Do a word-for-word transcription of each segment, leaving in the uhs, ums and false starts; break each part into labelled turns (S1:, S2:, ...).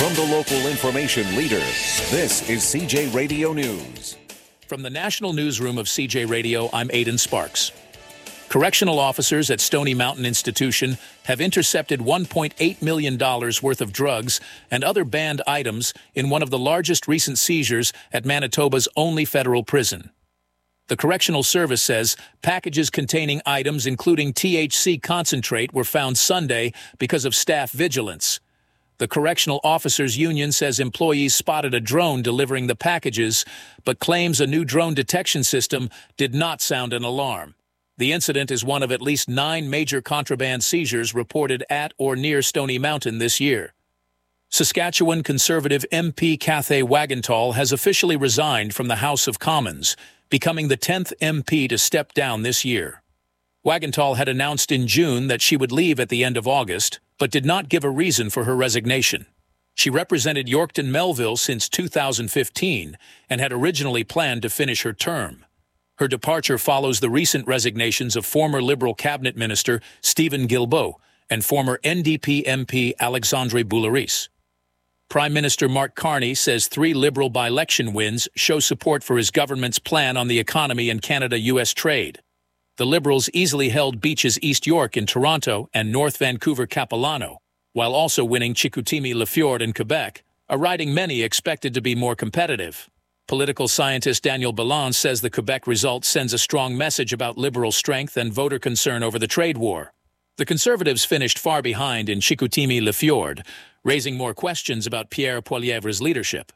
S1: From the local information leader, this is C J Radio News.
S2: From the National Newsroom of C J Radio, I'm Aidan Sparks. Correctional officers at Stony Mountain Institution have intercepted one point eight million dollars worth of drugs and other banned items in one of the largest recent seizures at Manitoba's only federal prison. The Correctional Service says packages containing items including T H C concentrate were found Sunday because of staff vigilance. The Correctional Officers Union says employees spotted a drone delivering the packages, but claims a new drone detection system did not sound an alarm. The incident is one of at least nine major contraband seizures reported at or near Stony Mountain this year. Saskatchewan Conservative M P Cathay Wagantall has officially resigned from the House of Commons, becoming the tenth M P to step down this year. Wagantall had announced in June that she would leave at the end of August, but did not give a reason for her resignation. She represented Yorkton Melville since two thousand fifteen and had originally planned to finish her term. Her departure follows the recent resignations of former Liberal Cabinet Minister Stephen Guilbeault and former N D P M P Alexandre Boularice. Prime Minister Mark Carney says three Liberal by-election wins show support for his government's plan on the economy and Canada-U S trade. The Liberals easily held Beaches East York in Toronto and North Vancouver Capilano, while also winning Chicoutimi-Lefjord in Quebec, a riding many expected to be more competitive. Political scientist Daniel Ballance says the Quebec result sends a strong message about Liberal strength and voter concern over the trade war. The Conservatives finished far behind in Chicoutimi-Lefjord, raising more questions about Pierre Poilievre's leadership.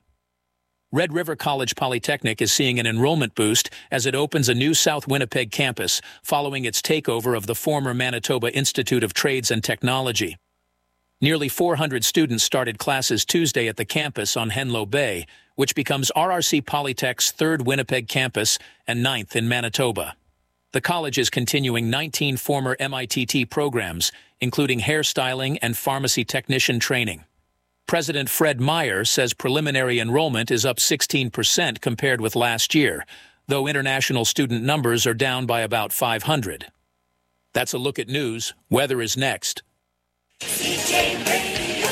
S2: Red River College Polytechnic is seeing an enrollment boost as it opens a new South Winnipeg campus following its takeover of the former Manitoba Institute of Trades and Technology. Nearly four hundred students started classes Tuesday at the campus on Henlow Bay, which becomes R R C Polytech's third Winnipeg campus and ninth in Manitoba. The college is continuing nineteen former M I T T programs, including hairstyling and pharmacy technician training. President Fred Meyer says preliminary enrollment is up sixteen percent compared with last year, though international student numbers are down by about five hundred. That's a look at news. Weather is next.
S3: C J Radio,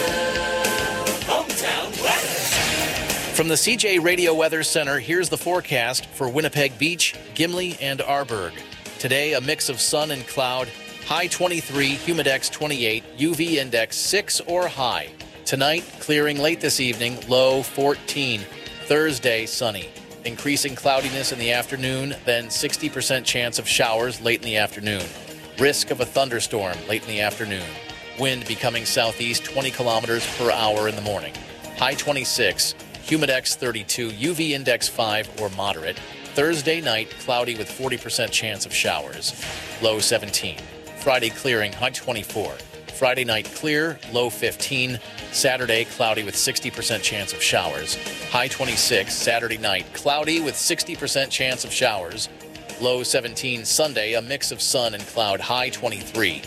S3: hometown weather.
S4: From the C J Radio Weather Center, here's the forecast for Winnipeg Beach, Gimli, and Arborg. Today, a mix of sun and cloud, high twenty-three, humidex twenty-eight, U V index six or high. Tonight, clearing late this evening, low fourteen. Thursday, sunny. Increasing cloudiness in the afternoon, then sixty percent chance of showers late in the afternoon. Risk of a thunderstorm late in the afternoon. Wind becoming southeast twenty kilometers per hour in the morning. High twenty-six, humidex thirty-two, U V index five or moderate. Thursday night, cloudy with forty percent chance of showers. Low seventeen. Friday clearing, high twenty-four. Friday night clear, low fifteen. Saturday, cloudy with sixty percent chance of showers. High twenty-six. Saturday night, cloudy with sixty percent chance of showers. Low seventeen. Sunday, a mix of sun and cloud. High twenty-three.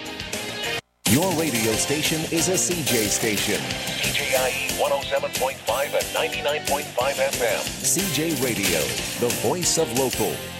S1: Your radio station is a C J station.
S5: C J I E one oh seven point five and ninety-nine point five F M.
S1: C J Radio, the voice of local.